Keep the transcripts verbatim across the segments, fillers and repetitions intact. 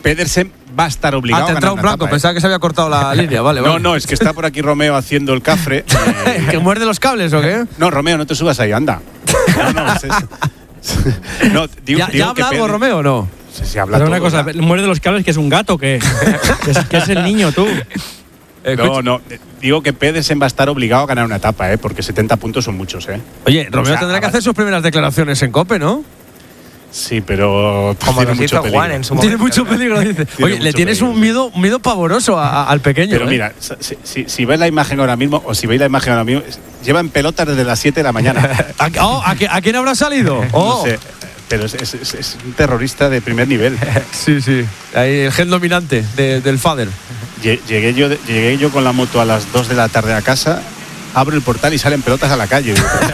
Pedersen va a estar obligado ah, te a ganar entrado un blanco, etapa, pensaba ¿eh? que se había cortado la línea, vale, vale. No, no, es que está por aquí Romeo haciendo el cafre. Eh, ¿Que muerde los cables o qué? No, Romeo, no te subas ahí, anda. No, no, es, es, no digo, ¿Ya, digo ¿ya habla que algo, Peder- Romeo, o no? Sí, sí, habla Pero todo, una cosa, ¿verdad? muerde los cables que es un gato, que es, que es el niño, tú. No, no, digo que Pedersen va a estar obligado a ganar una etapa, ¿eh? Porque setenta puntos son muchos, ¿eh? Oye, Romeo O sea, tendrá que a- hacer sus primeras declaraciones en COPE, ¿no? Sí, pero Como tiene nos mucho hizo peligro. Juan en su Tiene momento. mucho peligro, dice. Tiene Oye, le mucho tienes peligro. un miedo, un miedo pavoroso a- a- al pequeño. Pero ¿eh? mira, si, si, si ves la imagen ahora mismo, o si veis la imagen ahora mismo, lleva en pelotas desde las siete de la mañana. ¿A, oh, ¿a, qué- a quién habrá salido? Oh. No sé, pero es, es- es- es un terrorista de primer nivel. Sí, sí. Ahí el gen dominante de- del Fader. Lle- Llegué yo, de- llegué yo con la moto a las dos de la tarde a casa, abro el portal y salen pelotas a la calle. Digo, pero,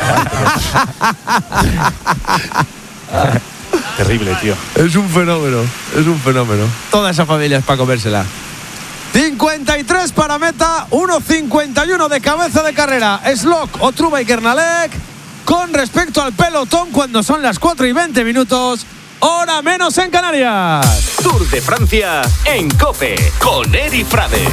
pero- Terrible, tío. Es un fenómeno, es un fenómeno. Toda esa familia es para comérsela. cincuenta y tres para meta, uno cincuenta y uno de cabeza de carrera. Slock, Otruba y Kernalek. Con respecto al pelotón, cuando son las cuatro y veinte minutos, hora menos en Canarias. Tour de Francia en COPE con Eri Frade.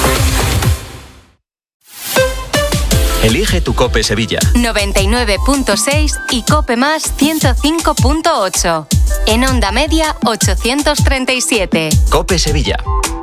Elige tu COPE Sevilla. noventa y nueve punto seis y COPE más ciento cinco punto ocho. En onda media ochocientos treinta y siete. COPE Sevilla.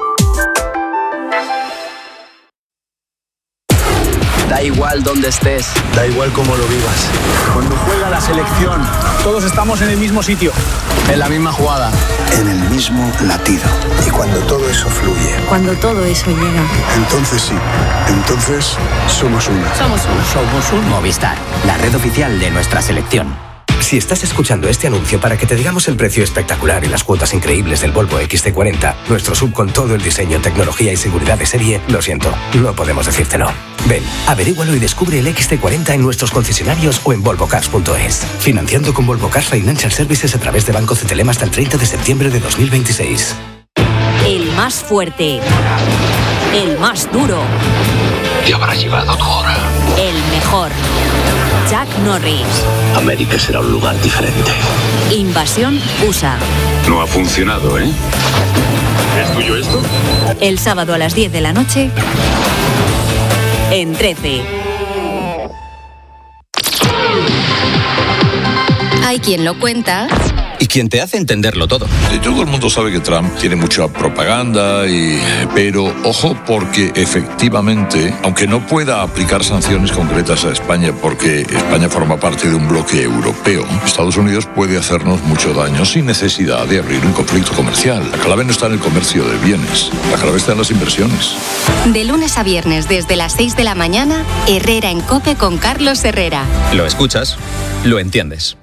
Da igual dónde estés, da igual cómo lo vivas. Cuando juega la selección, todos estamos en el mismo sitio, en la misma jugada, en el mismo latido. Y cuando todo eso fluye, Cuando todo eso llega. entonces sí, entonces somos una. Somos uno. somos un Movistar, la red oficial de nuestra selección. Si estás escuchando este anuncio para que te digamos el precio espectacular y las cuotas increíbles del Volvo equis ce cuarenta, nuestro sub con todo el diseño, tecnología y seguridad de serie, lo siento, no podemos decírtelo. Ven, averígualo y descubre el equis ce cuarenta en nuestros concesionarios o en volvo cars punto es. Financiando con Volvo Cars Financial Services a través de Banco Cetelem hasta el treinta de septiembre de dos mil veintiséis. El más fuerte. El más duro. Te habrá llegado tu hora. El mejor. Jack Norris. América será un lugar diferente. Invasión U S A. No ha funcionado, ¿eh? ¿Es tuyo esto? El sábado a las diez de la noche. En trece. Hay quien lo cuenta y quien te hace entenderlo todo. Todo el mundo sabe que Trump tiene mucha propaganda, y, pero ojo, porque efectivamente, aunque no pueda aplicar sanciones concretas a España porque España forma parte de un bloque europeo, Estados Unidos puede hacernos mucho daño sin necesidad de abrir un conflicto comercial. La clave no está en el comercio de bienes, la clave está en las inversiones. de lunes a viernes desde las seis de la mañana, Herrera en COPE con Carlos Herrera. Lo escuchas, lo entiendes.